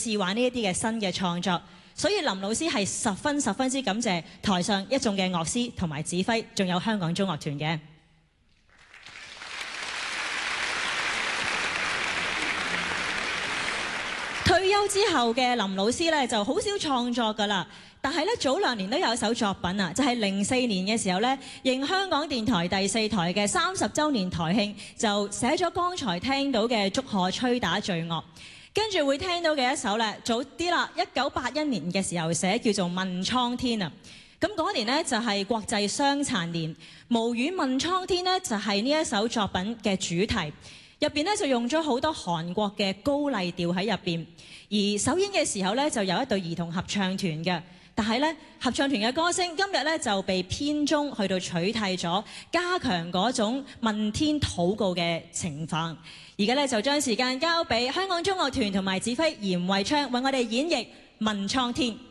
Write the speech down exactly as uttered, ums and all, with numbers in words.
試玩呢一啲嘅新嘅創作。所以林老師係十分十分之感謝台上一眾嘅樂師同埋指揮，仲有香港中樂團嘅。退休之後嘅林老師咧就好少創作㗎啦，但係咧早兩年都有一首作品啊，就係零四年嘅時候咧，應香港電台第四台嘅三十週年台慶，就寫咗剛才聽到嘅《祝賀吹打罪惡》。跟住會聽到嘅一首咧，早啲啦，一九八一年嘅時候寫，叫做《問蒼天》啊。咁嗰年呢，就係國際傷殘年，無語問蒼天呢，就係呢一首作品嘅主題，入邊呢，就用咗好多韓國嘅高麗調喺入邊，而首演嘅時候呢，就有一隊兒童合唱團嘅。但係咧，合唱團嘅歌聲今日咧就被編中去到取替咗，加強嗰種問天禱告嘅情況。而家咧就將時間交俾香港中樂團同埋指揮嚴惠昌，為我哋演繹《問蒼天》。